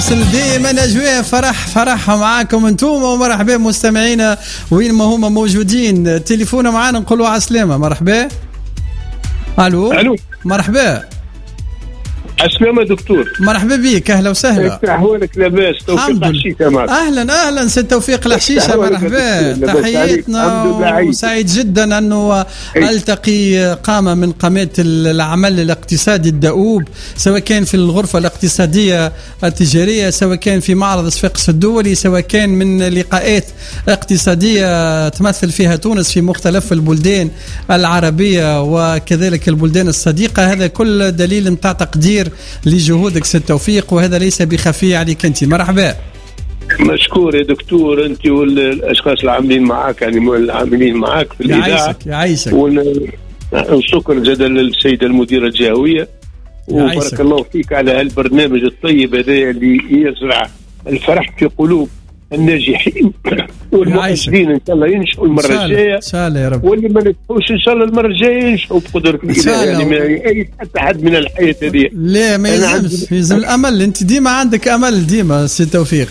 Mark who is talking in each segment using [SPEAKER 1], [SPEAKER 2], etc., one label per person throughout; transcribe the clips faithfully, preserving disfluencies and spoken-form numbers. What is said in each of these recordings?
[SPEAKER 1] تواصل دائما أجواء فرح فرح معاكم انتم، ومرحبا مستمعينا وين ما هما موجودين. تليفون معانا نقولوا عسلامة. مرحبا. الو
[SPEAKER 2] الو
[SPEAKER 1] مرحبا.
[SPEAKER 2] عسلامة دكتور.
[SPEAKER 1] مرحبا بك، اهلا وسهلا.
[SPEAKER 2] كيف احوالك؟ لاباس؟ توفيق الحشيشه معك.
[SPEAKER 1] اهلا اهلا سي توفيق الحشيشه، مرحبا. تحياتنا وسعيد جدا انه التقي قامه من قامات العمل الاقتصادي الدؤوب، سواء كان في الغرفه الاقتصاديه التجاريه، سواء كان في معرض صفاقس الدولي، سواء كان من لقاءات اقتصاديه تمثل فيها تونس في مختلف البلدان العربيه وكذلك البلدان الصديقه. هذا كل دليل نتاع تقدير لجهودك سي توفيق، وهذا ليس بخفي عليك انت. مرحبا.
[SPEAKER 2] مشكور يا دكتور، انت والاشخاص العاملين معك، يعني العاملين معك في الاذاعه.
[SPEAKER 1] يعيشك يعيشك.
[SPEAKER 2] والشكر جدا للسيده المديره الجهويه، وبارك الله فيك على هالبرنامج الطيب هذا اللي يزرع الفرح في قلوب الناجحين والمؤسسين. ان شاء الله ينجحوا المره الجايه، ان
[SPEAKER 1] شاء الله يا رب.
[SPEAKER 2] واللي ما نجحوش ان شاء الله المره الجايه ينجحوا بقدره الله. يعني ما اي حتى حد من الحياه هذه.
[SPEAKER 1] لا ما يلزمش، يلزم الامل. انت ديما عندك امل ديما سي توفيق.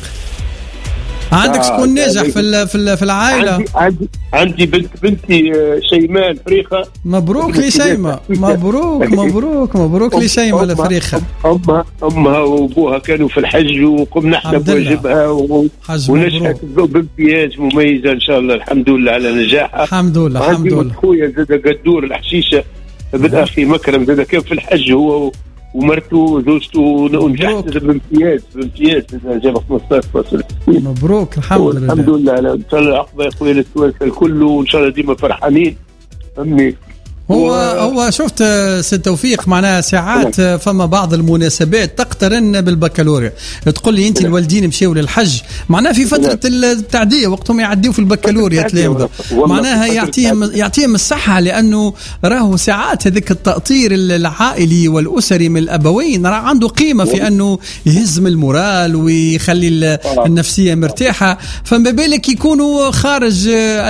[SPEAKER 1] عندك آه شكون ناجح في في في العائله؟
[SPEAKER 2] عندي عندي, عندي بنت بنتي شيماء الفريخه.
[SPEAKER 1] مبروك لشيماء، مبروك مبروك مبروك لشيماء الفريخه.
[SPEAKER 2] امها امها وابوها كانوا في الحج، وقمنا احنا بواجبها ونجحت بامتياز مميزه ان شاء الله. الحمد لله على نجاحها.
[SPEAKER 1] الحمد لله الحمد لله.
[SPEAKER 2] عندي خويا زاد قدور الحشيشه ابن اخي مكرم، زاد كان في الحج هو ومرته وزوجته، ونجحت بامتياز بامتياز جاب خمسطاش فاصلة.
[SPEAKER 1] مبروك الحمد لله.
[SPEAKER 2] الحمد لله. ان شاء الله عقبه يا خويا للتوانسه الكل، وان شاء الله ديما فرحانين. امين.
[SPEAKER 1] هو و... هو شفت سي توفيق، معناها ساعات فما بعض المناسبات تقترن بالبكالوريا. تقول لي انت الوالدين مشاو للحج، معناها في فتره التعديه وقتهم يعديوا في البكالوريا تلامذه، معناها يعطيهم يعطيهم الصحه، لانه راهو ساعات هذاك التاطير العائلي والاسري من الابوين راه عنده قيمه في انه يهزم المورال ويخلي النفسيه مرتاحه. فما بالك يكونوا خارج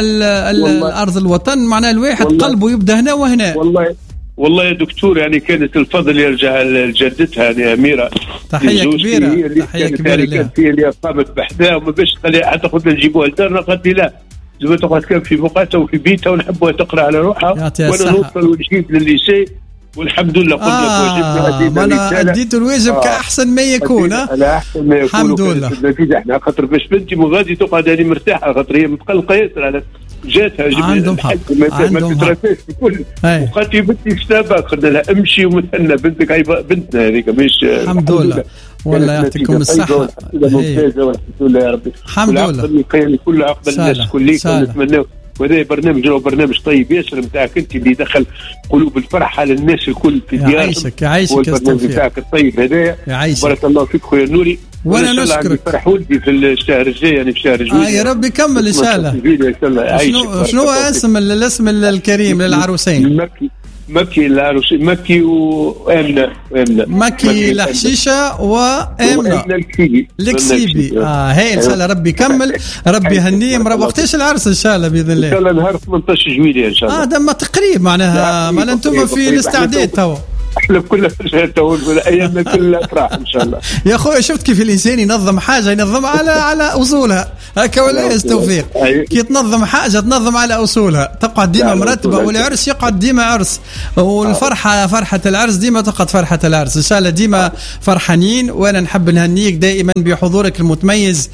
[SPEAKER 1] الارض الوطن، معناها الواحد قلبه يبدا هنا وهنا.
[SPEAKER 2] والله والله يا دكتور، يعني كانت الفضل يرجع لجدتها يعني أميرة.
[SPEAKER 1] تحية كبيرة، تحية كبيرة لها.
[SPEAKER 2] كانت هي اللي قامت بحثها، وما باش تخليها حتى خذ نجيبوها لدارنا. قالت لي لا، زعما تقعد كان في بقعتها وفي بيتها ونحبوها تقرا على روحها، وانا نوصل ونجيب للليسي والحمد لله قمنا بواجبنا.
[SPEAKER 1] انا اديت الواجب آه. كاحسن ما يكون.
[SPEAKER 2] على احسن ما يكون.
[SPEAKER 1] الحمد لله.
[SPEAKER 2] النتيجه احنا خاطر باش بنتي مو غادي تقعد يعني مرتاحه، خاطر هي متقلقه ياسر على جاتها.
[SPEAKER 1] عندهم حق
[SPEAKER 2] عندهم حق الكل. وقالت لي بنتي كتابك، قلنا لها امشي ومثلنا بنتك هاي بنتنا هذيك مش.
[SPEAKER 1] الحمد لله والله يعطيكم الصحه.
[SPEAKER 2] ممتازه والحمد لله يا ربي.
[SPEAKER 1] الحمد لله.
[SPEAKER 2] كل عقبه الناس كليك ونتمنى. وهذا برنامج هو برنامج طيب ياسر نتاعك انت، اللي دخل قلوب الفرح على الناس الكل في ديارهم.
[SPEAKER 1] يعيشك يعيشك يا
[SPEAKER 2] البرنامج نتاعك الطيب هذايا. بارك الله فيك خويا نوري،
[SPEAKER 1] وانا نشكرك.
[SPEAKER 2] فرح ولدي في الشهر الجاي، يعني في شهر جويلية.
[SPEAKER 1] آه يا رب يكمل ان شاء الله. شنو شنو اسم الاسم الكريم للعروسين؟
[SPEAKER 2] مكي مكي العروسي مكي وامنه امنه
[SPEAKER 1] مكي الحشيشه وامنه الكسيبي. اه هاي ان شاء الله ربي يكمل، ربي يهنيهم. رب وقتاش العرس ان شاء الله باذن الله؟
[SPEAKER 2] ان شاء الله نهار ثمانية عشر جويلية ان شاء الله.
[SPEAKER 1] اه دم تقريب معناها، ما انتم في الاستعداد توا.
[SPEAKER 2] احنا بكل ايامنا كلها افراح ان شاء الله.
[SPEAKER 1] يا اخويا شفت كيف الانسان ينظم حاجه ينظم على على اصولها هكا، ولا يا توفيق؟ كي تنظم حاجه تنظم على اصولها، تقعد ديما مرتبه، والعرس يقعد ديما عرس، والفرحه فرحه العرس ديما تقعد فرحه العرس. ان شاء الله ديما فرحانين، وانا نحب نهنيك دائما بحضورك المتميز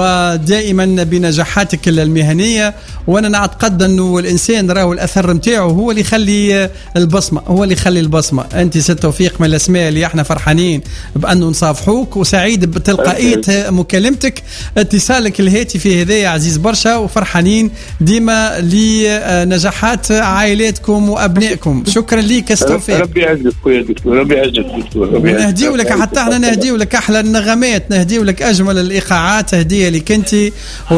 [SPEAKER 1] ودائما بنجاحاتك المهنيه. وانا نعتقد انه الانسان راهو الاثر نتاعو هو اللي يخلي البصمه، هو اللي يخلي البصمه. انت سي توفيق من الاسماء اللي احنا فرحانين بانه نصافحوك، وسعيد بتلقائيه مكالمتك، اتصالك الهاتفي هذايا عزيز برشا، وفرحانين ديما لنجاحات عائلاتكم وابنائكم. شكرا لك سي توفيق.
[SPEAKER 2] ربي يعزك خويا دكتور، ربي يعزك دكتور.
[SPEAKER 1] ونهديو لك حتى احنا نهديو لك احلى النغمات، نهديو لك اجمل الايقاعات، هديه لك انت.